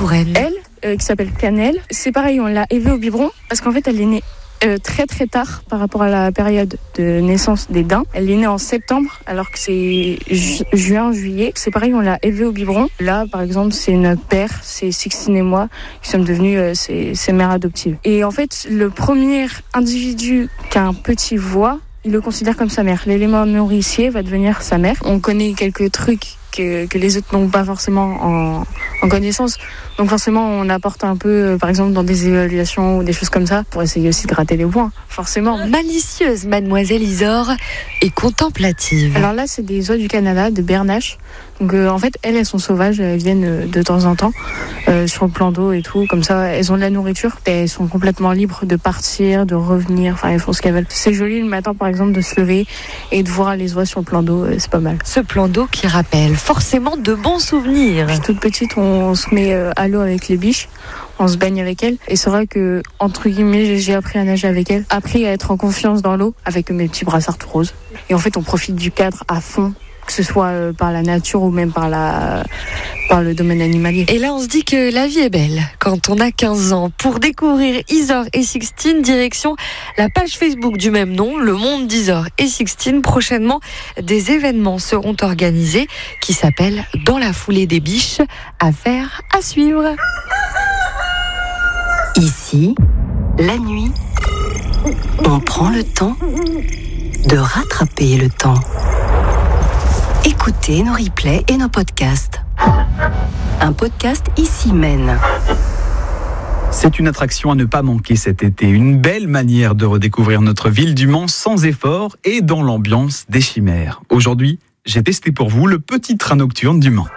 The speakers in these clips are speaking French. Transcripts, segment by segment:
Touraine. Elle, qui s'appelle Cannelle, c'est pareil, on l'a élevée au biberon parce qu'en fait, elle est née très très tard par rapport à la période de naissance des daims. Elle est née en septembre alors que c'est juin, juillet. C'est pareil, on l'a élevée au biberon. Là, par exemple, c'est notre père, c'est Sixtine et moi qui sommes devenus ses mères adoptives. Et en fait, le premier individu qu'un petit voit, il le considère comme sa mère. L'élément nourricier va devenir sa mère. On connaît quelques trucs que les autres n'ont pas forcément en connaissance. Donc forcément, on apporte un peu, par exemple, dans des évaluations ou des choses comme ça, pour essayer aussi de gratter les points, forcément. Malicieuse, mademoiselle Isor, et contemplative. Alors là, c'est des oies du Canada, de Bernache. Donc en fait, elles sont sauvages, elles viennent de temps en temps sur le plan d'eau et tout. Comme ça, elles ont de la nourriture, et elles sont complètement libres de partir, de revenir, enfin, elles font ce qu'elles veulent. C'est joli le matin, par exemple, de se lever et de voir les oies sur le plan d'eau, c'est pas mal. Ce plan d'eau qui rappelle forcément de bons souvenirs. Puis, toute petite, on se met à l'eau avec les biches, on se baigne avec elles. Et c'est vrai que, entre guillemets, j'ai appris à nager avec elles, appris à être en confiance dans l'eau avec mes petits brassards tout roses. Et en fait, on profite du cadre à fond, que ce soit par la nature ou même par le domaine animalier. Et là, on se dit que la vie est belle quand on a 15 ans. Pour découvrir Isor et Sixtine, direction la page Facebook du même nom, Le Monde d'Isor et Sixtine. Prochainement, des événements seront organisés qui s'appellent Dans la foulée des biches. Affaire à suivre. Ici, la nuit, on prend le temps de rattraper le temps. Écoutez nos replays et nos podcasts. Un podcast Ici Mène. C'est une attraction à ne pas manquer cet été. Une belle manière de redécouvrir notre ville du Mans sans effort et dans l'ambiance des chimères. Aujourd'hui, j'ai testé pour vous le petit train nocturne du Mans.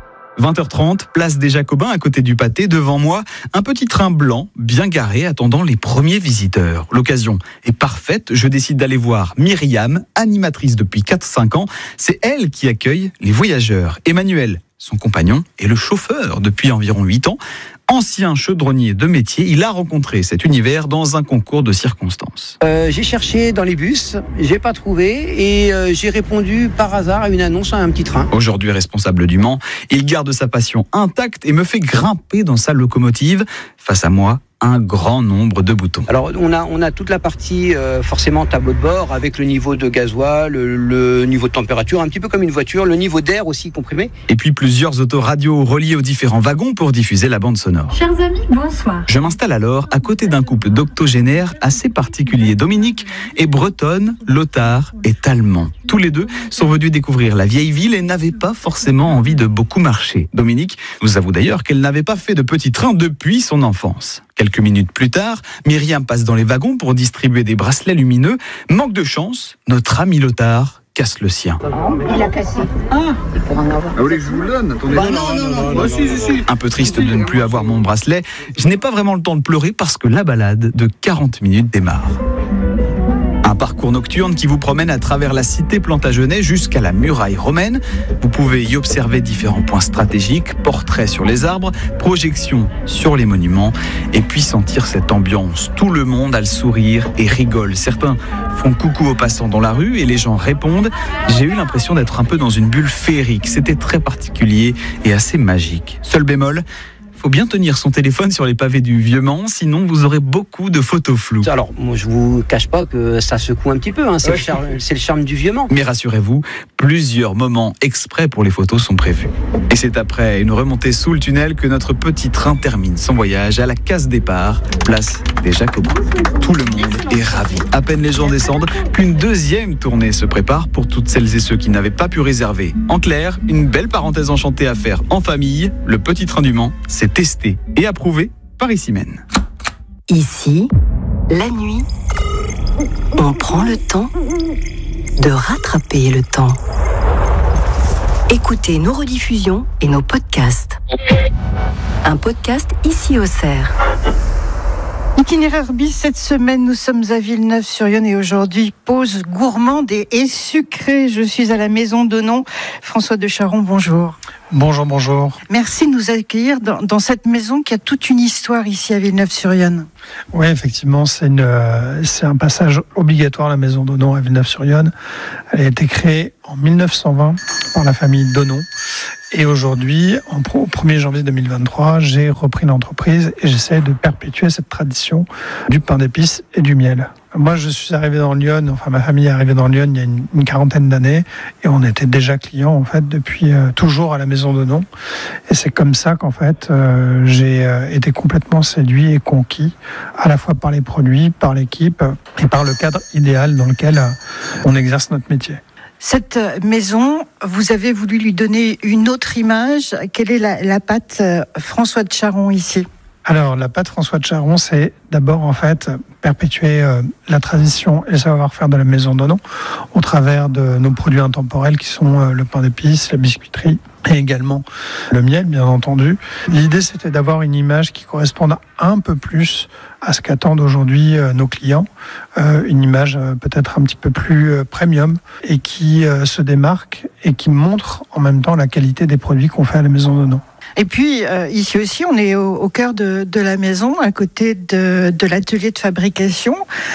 20h30, place des Jacobins à côté du pâté. Devant moi, un petit train blanc bien garé attendant les premiers visiteurs. L'occasion est parfaite. Je décide d'aller voir Myriam, animatrice depuis 4-5 ans. C'est elle qui accueille les voyageurs. Emmanuel, son compagnon, est le chauffeur depuis environ 8 ans. Ancien chaudronnier de métier, il a rencontré cet univers dans un concours de circonstances. J'ai cherché dans les bus, j'ai pas trouvé et j'ai répondu par hasard à une annonce à un petit train. Aujourd'hui responsable du Mans, il garde sa passion intacte et me fait grimper dans sa locomotive. Face à moi, un grand nombre de boutons. Alors on a toute la partie forcément tableau de bord avec le niveau de gasoil, le niveau de température, un petit peu comme une voiture, le niveau d'air aussi comprimé. Et puis plusieurs autoradios reliées aux différents wagons pour diffuser la bande sonore. Chers amis, bonsoir. Je m'installe alors à côté d'un couple d'octogénaires assez particulier. Dominique est bretonne, Lothar est allemand. Tous les deux sont venus découvrir la vieille ville et n'avaient pas forcément envie de beaucoup marcher. Dominique nous avoue d'ailleurs qu'elle n'avait pas fait de petit train depuis son enfance. Quelques minutes plus tard, Myriam passe dans les wagons pour distribuer des bracelets lumineux. Manque de chance, notre ami Lothar casse le sien. Il a cassé. Vous voulez que je vous le donne? Attendez. Non. Si. Un peu triste de ne plus avoir mon bracelet, je n'ai pas vraiment le temps de pleurer parce que la balade de 40 minutes démarre. Un parcours nocturne qui vous promène à travers la cité Plantagenet jusqu'à la muraille romaine. Vous pouvez y observer différents points stratégiques, portraits sur les arbres, projections sur les monuments, et puis sentir cette ambiance. Tout le monde a le sourire et rigole. Certains font coucou aux passants dans la rue et les gens répondent. J'ai eu l'impression d'être un peu dans une bulle féerique. C'était très particulier et assez magique. Seul bémol, faut bien tenir son téléphone sur les pavés du Vieux-Mans, sinon vous aurez beaucoup de photos floues. Alors, moi, je vous cache pas que ça secoue un petit peu, hein. C'est le charme du Vieux-Mans. Mais rassurez-vous, plusieurs moments exprès pour les photos sont prévus. Et c'est après une remontée sous le tunnel que notre petit train termine son voyage à la case départ, place des Jacobins. Tout le monde est ravi. À peine les gens descendent, qu'une deuxième tournée se prépare pour toutes celles et ceux qui n'avaient pas pu réserver. En clair, une belle parenthèse enchantée à faire en famille. Le petit train du Mans, c'est testé et approuvé par Ici Mène. Ici, la nuit, on prend le temps de rattraper le temps. Écoutez nos rediffusions et nos podcasts. Un podcast Ici au Cerf. Itinéraire bis, cette semaine, nous sommes à Villeneuve-sur-Yonne et aujourd'hui, pause gourmande et sucrée. Je suis à la maison d'Onon. François de Charon, bonjour. Bonjour. Merci de nous accueillir dans cette maison qui a toute une histoire ici à Villeneuve-sur-Yonne. Oui, effectivement, c'est un passage obligatoire, la maison Donon à Villeneuve-sur-Yonne. Elle a été créée en 1920 par la famille Donon. Et aujourd'hui, au 1er janvier 2023, j'ai repris l'entreprise et j'essaie de perpétuer cette tradition du pain d'épices et du miel. Moi, je suis arrivé dans Lyon, ma famille est arrivée dans Lyon il y a une quarantaine d'années et on était déjà clients en fait depuis toujours à la maison Donon. Et c'est comme ça qu'en fait j'ai été complètement séduit et conquis à la fois par les produits, par l'équipe et par le cadre idéal dans lequel on exerce notre métier. Cette maison, vous avez voulu lui donner une autre image. Quelle est la pâte François de Charon ici ? Alors, la pâte François de Charon, c'est d'abord en fait perpétuer la tradition et le savoir-faire de la maison Donon au travers de nos produits intemporels qui sont le pain d'épices, la biscuiterie et également le miel, bien entendu. L'idée, c'était d'avoir une image qui corresponde un peu plus à ce qu'attendent aujourd'hui nos clients, une image peut-être un petit peu plus premium et qui se démarque et qui montre en même temps la qualité des produits qu'on fait à la maison Donon. Et puis, ici aussi, on est au cœur de la maison, à côté de l'atelier de fabrication.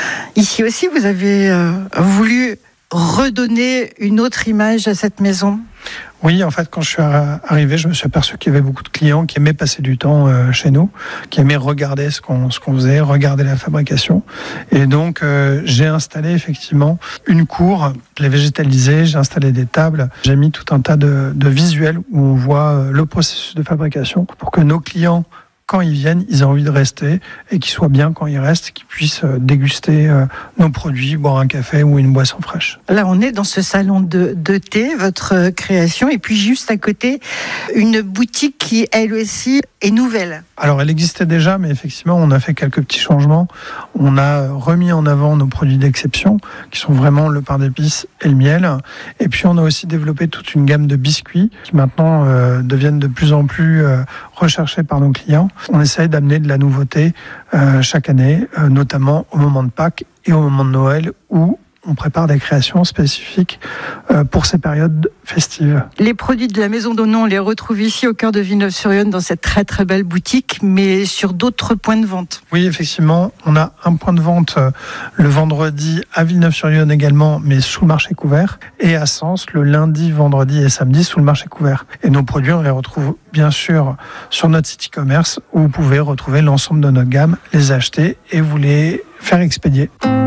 Ici aussi, vous avez voulu redonner une autre image à cette maison. Oui, en fait, quand je suis arrivé, je me suis aperçu qu'il y avait beaucoup de clients qui aimaient passer du temps chez nous, qui aimaient regarder ce qu'on faisait, regarder la fabrication. Et donc, j'ai installé effectivement une cour, je l'ai végétalisée, j'ai installé des tables, j'ai mis tout un tas de visuels où on voit le processus de fabrication pour que nos clients, quand ils viennent, ils aient envie de rester et qu'ils soient bien quand ils restent, qu'ils puissent déguster nos produits, boire un café ou une boisson fraîche. Là, on est dans ce salon de thé, votre création, et puis juste à côté, une boutique qui, elle aussi, est nouvelle. Alors, elle existait déjà, mais effectivement, on a fait quelques petits changements. On a remis en avant nos produits d'exception, qui sont vraiment le pain d'épices et le miel. Et puis, on a aussi développé toute une gamme de biscuits qui maintenant deviennent de plus en plus recherchés par nos clients. On essaye d'amener de la nouveauté chaque année, notamment au moment de Pâques et au moment de Noël, où on prépare des créations spécifiques pour ces périodes festives. Les produits de la maison Donon, on les retrouve ici au cœur de Villeneuve-sur-Yonne dans cette très très belle boutique, mais sur d'autres points de vente. Oui, effectivement, on a un point de vente le vendredi à Villeneuve-sur-Yonne également, mais sous le marché couvert, et à Sens le lundi, vendredi et samedi sous le marché couvert. Et nos produits, on les retrouve bien sûr sur notre site e-commerce où vous pouvez retrouver l'ensemble de notre gamme, les acheter et vous les faire expédier.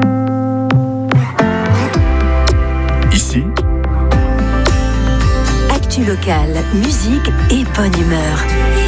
Ici, actu locale, musique et bonne humeur.